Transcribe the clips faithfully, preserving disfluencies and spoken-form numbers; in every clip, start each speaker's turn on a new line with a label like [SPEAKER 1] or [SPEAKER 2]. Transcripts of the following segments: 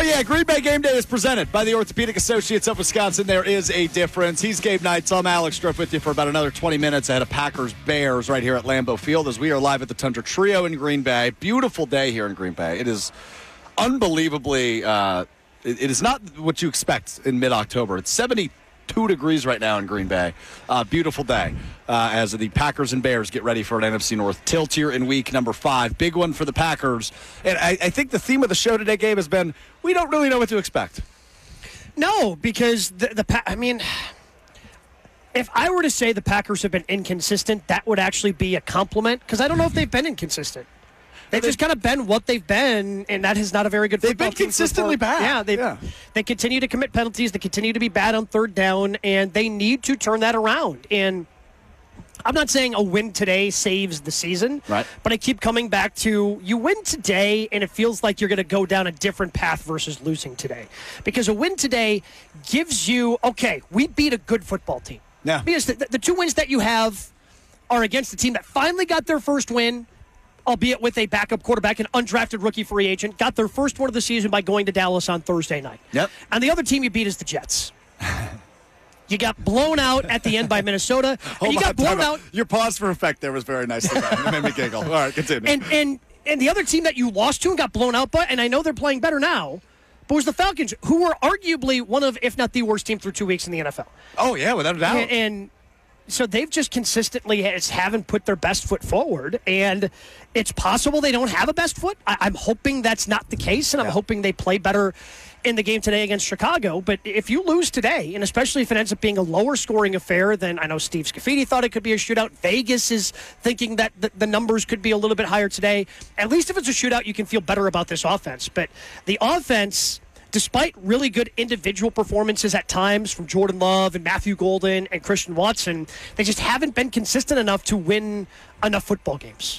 [SPEAKER 1] yeah, Green Bay Game Day is presented by the Orthopedic Associates of Wisconsin. There is a difference. He's Gabe Knights. I'm Alex Strouf with you for about another twenty minutes ahead of Packers-Bears right here at Lambeau Field as we are live at the Tundra Trio in Green Bay. Beautiful day here in Green Bay. It is unbelievably, uh, it, it is not what you expect in mid-October. It's seventy-two degrees right now in Green Bay. Uh, beautiful day uh, as the Packers and Bears get ready for an N F C North tilt here in week number five. Big one for the Packers. And I, I think the theme of the show today, Gabe, has been we don't really know what to expect.
[SPEAKER 2] No, because the, the pa- I mean, if I were to say the Packers have been inconsistent, that would actually be a compliment because I don't know if they've been inconsistent. They've just kind of been what they've been, and that is not a very good football team.
[SPEAKER 1] They've been consistently bad.
[SPEAKER 2] Yeah, they
[SPEAKER 1] yeah.
[SPEAKER 2] they continue to commit penalties. They continue to be bad on third down, and they need to turn that around. And I'm not saying a win today saves the season,
[SPEAKER 1] right?
[SPEAKER 2] But I keep coming back to you win today, and it feels like you're going to go down a different path versus losing today. Because a win today gives you, okay, we beat a good football team.
[SPEAKER 1] Yeah.
[SPEAKER 2] Because the, the two wins that you have are against a team that finally got their first win, albeit with a backup quarterback, an undrafted rookie free agent, got their first one of the season by going to Dallas on Thursday night.
[SPEAKER 1] Yep.
[SPEAKER 2] And the other team you beat is the Jets. You got blown out at the end by Minnesota. And you got
[SPEAKER 1] on,
[SPEAKER 2] blown out.
[SPEAKER 1] Your pause for effect there was very nice. It made me giggle. All right, continue.
[SPEAKER 2] And, and, and the other team that you lost to and got blown out by, and I know they're playing better now, but was the Falcons, who were arguably one of, if not the worst team through two weeks in the N F L.
[SPEAKER 1] Oh, yeah, without a doubt.
[SPEAKER 2] And, and so they've just consistently has, haven't put their best foot forward, and it's possible they don't have a best foot. I, I'm hoping that's not the case, and I'm
[SPEAKER 1] yeah.
[SPEAKER 2] hoping they play better in the game today against Chicago. But if you lose today, and especially if it ends up being a lower scoring affair, then I know Steve Scafidi thought it could be a shootout. Vegas is thinking that the, the numbers could be a little bit higher today. At least if it's a shootout, you can feel better about this offense. But the offense, despite really good individual performances at times from Jordan Love and Matthew Golden and Christian Watson, they just haven't been consistent enough to win enough football games.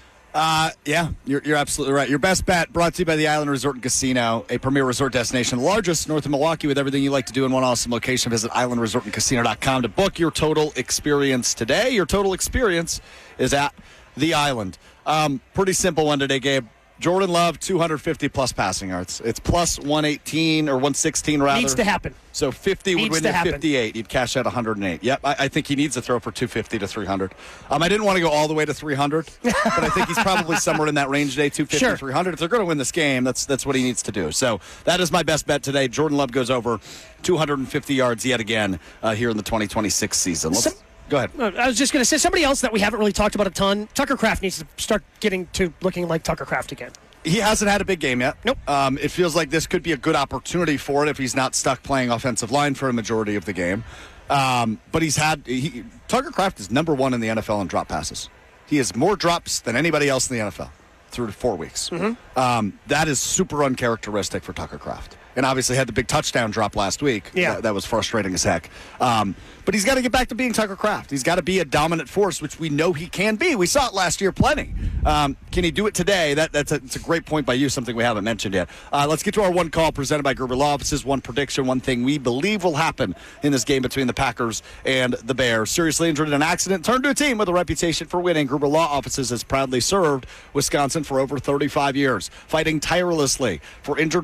[SPEAKER 1] Uh, yeah, you're, you're absolutely right. Your best bet brought to you by the Island Resort and Casino, a premier resort destination, the largest north of Milwaukee, with everything you like to do in one awesome location. Visit island resort and casino dot com to book your total experience today. Your total experience is at the Island. Um, pretty simple one today, Gabe. Jordan Love, two hundred fifty plus passing yards. It's plus one eighteen or one sixteen rather.
[SPEAKER 2] Needs to happen.
[SPEAKER 1] So fifty
[SPEAKER 2] needs
[SPEAKER 1] would win you fifty-eight. You'd cash out one hundred eight. Yep, I, I think he needs to throw for two fifty to three hundred. Um, I didn't want to go all the way to three hundred, but I think he's probably somewhere in that range today, two fifty,
[SPEAKER 2] sure.
[SPEAKER 1] three hundred. If they're going to win this game, that's that's what he needs to do. So that is my best bet today. Jordan Love goes over two hundred fifty yards yet again uh, here in the twenty twenty-six season. Let's,
[SPEAKER 2] Some,
[SPEAKER 1] go ahead.
[SPEAKER 2] I was just going to say, somebody else that we haven't really talked about a ton, Tucker Kraft needs to start getting to looking like Tucker Kraft again.
[SPEAKER 1] He hasn't had a big game yet.
[SPEAKER 2] Nope.
[SPEAKER 1] Um, it feels like this could be a good opportunity for it if he's not stuck playing offensive line for a majority of the game. Um, but he's had he, Tucker Kraft is number one in the N F L in drop passes. He has more drops than anybody else in the N F L through four weeks. Mm-hmm. Um, that is super uncharacteristic for Tucker Kraft. And obviously had the big touchdown drop last week.
[SPEAKER 2] Yeah.
[SPEAKER 1] That, that was frustrating as heck. Um, but he's got to get back to being Tucker Kraft. He's got to be a dominant force, which we know he can be. We saw it last year plenty. Um, can he do it today? That, that's a, it's a great point by you, something we haven't mentioned yet. Uh, let's get to our one call presented by Gerber Law Offices. One prediction, one thing we believe will happen in this game between the Packers and the Bears. Seriously injured in an accident, turned to a team with a reputation for winning. Gerber Law Offices has proudly served Wisconsin for over thirty-five years, fighting tirelessly for injured